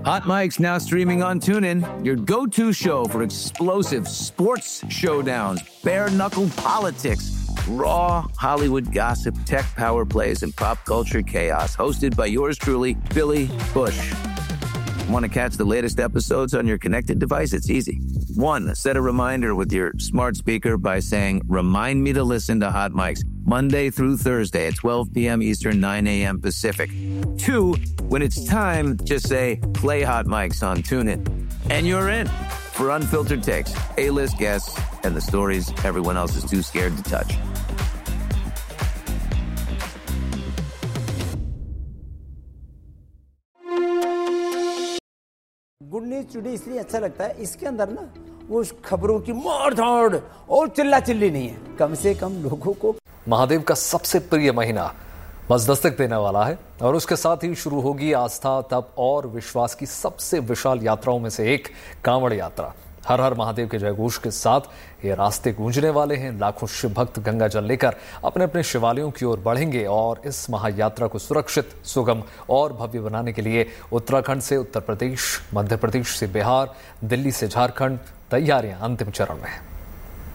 Hot Mic's now streaming on TuneIn, your go-to show for explosive sports showdowns, bare-knuckle politics, raw Hollywood gossip, tech power plays, and pop culture chaos. Hosted by yours truly, Billy Bush. Want to catch the latest episodes on your connected device? It's easy. 1, set a reminder with your smart speaker by saying, "Remind me to listen to Hot Mics Monday through Thursday at 12 p.m. Eastern, 9 a.m. Pacific." 2, when it's time, just say, "Play Hot Mics on TuneIn." And you're in for unfiltered takes, A-list guests, and the stories everyone else is too scared to touch. Good news today इसलिए अच्छा लगता है, इसके अंदर ना वो खबरों की मार धाड़ और चिल्ला चिल्ली नहीं है, कम से कम लोगों को। महादेव का सबसे प्रिय महीना बस दस्तक देने वाला है और उसके साथ ही शुरू होगी आस्था, तप और विश्वास की सबसे विशाल यात्राओं में से एक कांवड़ यात्रा। हर हर महादेव के जयघोष के साथ ये रास्ते गूंजने वाले हैं। लाखों शिव भक्त गंगा जल लेकर अपने अपने शिवालयों की ओर बढ़ेंगे और इस महायात्रा को सुरक्षित, सुगम और भव्य बनाने के लिए उत्तराखंड से उत्तर प्रदेश, मध्य प्रदेश से बिहार, दिल्ली से झारखंड तैयारियां अंतिम चरण में हैं।